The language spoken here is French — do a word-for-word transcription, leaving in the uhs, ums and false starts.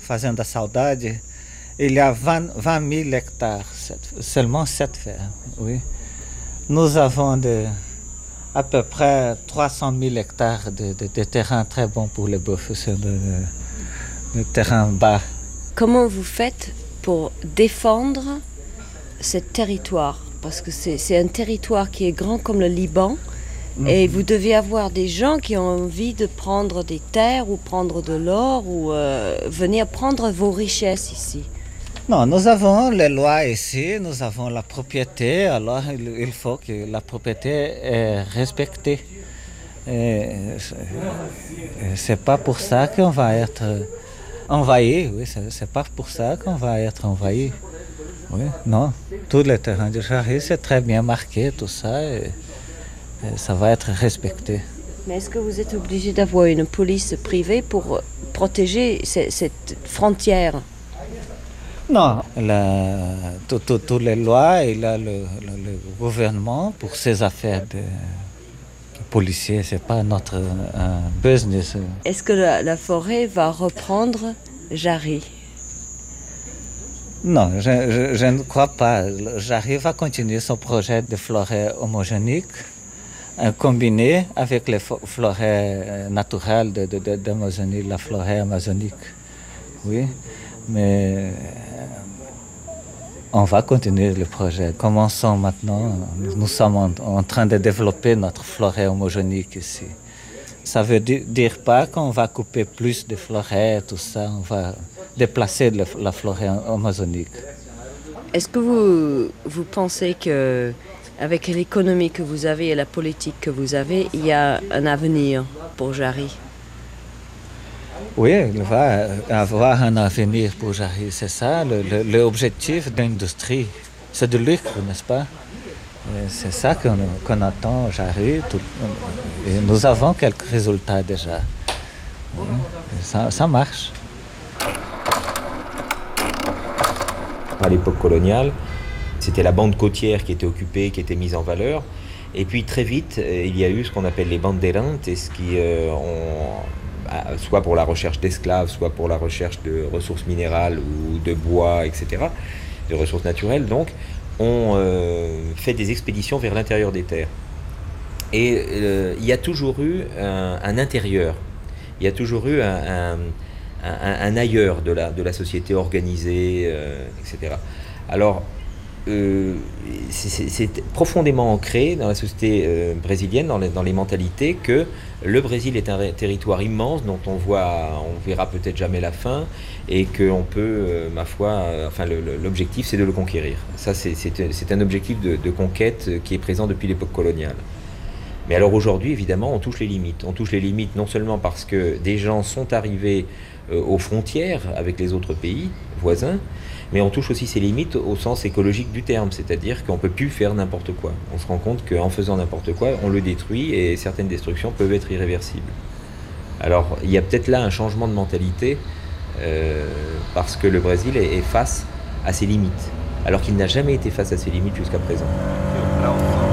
Fazenda Saudade, il y a vingt mille hectares, seulement sept fermes, oui. Nous avons de, à peu près trois cent mille hectares de, de, de terrain très bon pour les bœufs, c'est de, de, de terrain bas. Comment vous faites pour défendre ce territoire? Parce que c'est, c'est un territoire qui est grand comme le Liban, mmh. Et vous devez avoir des gens qui ont envie de prendre des terres ou prendre de l'or ou euh, venir prendre vos richesses ici. Non, nous avons les lois ici, nous avons la propriété, alors il, il faut que la propriété est respectée. Et c'est pas pour ça qu'on va être envahi, oui, c'est, c'est pas pour ça qu'on va être envahi. Oui, non, tous les terrains de Jarry, c'est très bien marqué, tout ça, et, et ça va être respecté. Mais est-ce que vous êtes obligé d'avoir une police privée pour protéger c- cette frontière? Non, toutes les lois, il a le, le, le gouvernement pour ses affaires de, de policiers, c'est pas notre uh, business. Est-ce que la, la forêt va reprendre Jarry? Non, je, je, je ne crois pas. Jarry va continuer son projet de forêt homogénique, euh, combiné avec les forêts naturelles de, de, de, d'Amazonie, la forêt amazonique. Oui, mais on va continuer le projet. Commençons maintenant. Nous sommes en, en train de développer notre forêt homogénique ici. Ça veut dire pas qu'on va couper plus de forêts, tout ça. On va déplacer le, la forêt amazonique. Est-ce que vous, vous pensez que, avec l'économie que vous avez et la politique que vous avez, il y a un avenir pour Jarry? Oui, il va avoir un avenir pour Jarry, c'est ça le, le, l'objectif de l'industrie. C'est de lucre, n'est-ce pas? Et c'est ça qu'on, qu'on attend, Jarry. Tout, et nous avons quelques résultats déjà. Ça, ça marche. À l'époque coloniale, c'était la bande côtière qui était occupée, qui était mise en valeur. Et puis très vite, il y a eu ce qu'on appelle les bandeirantes, et ce qui euh, ont... soit pour la recherche d'esclaves, soit pour la recherche de ressources minérales ou de bois, et cetera, de ressources naturelles, donc, ont euh, fait des expéditions vers l'intérieur des terres. Et euh, il y a toujours eu un, un intérieur, il y a toujours eu un, un, un, un ailleurs de la, de la société organisée, euh, et cetera. Alors, Euh, c'est, c'est, c'est profondément ancré dans la société euh, brésilienne, dans les, dans les mentalités, que le Brésil est un ré- territoire immense dont on voit, on verra peut-être jamais la fin, et qu'on peut, euh, ma foi, euh, enfin le, le, l'objectif c'est de le conquérir. Ça c'est, c'est, c'est un objectif de, de conquête qui est présent depuis l'époque coloniale. Mais alors aujourd'hui, évidemment, on touche les limites. On touche les limites non seulement parce que des gens sont arrivés euh, aux frontières avec les autres pays voisins, mais on touche aussi ces limites au sens écologique du terme, c'est-à-dire qu'on ne peut plus faire n'importe quoi. On se rend compte qu'en faisant n'importe quoi, on le détruit et certaines destructions peuvent être irréversibles. Alors il y a peut-être là un changement de mentalité euh, parce que le Brésil est, est face à ses limites, alors qu'il n'a jamais été face à ses limites jusqu'à présent.